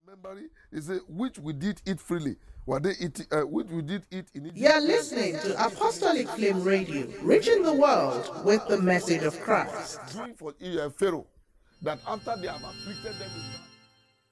Remembering, he said, which we did eat freely. Were they eating? Which we did eat in Egypt? You're listening to Apostolic Flame Radio, reaching the world with the message of Christ. Doing for Pharaoh, that after they have afflicted them with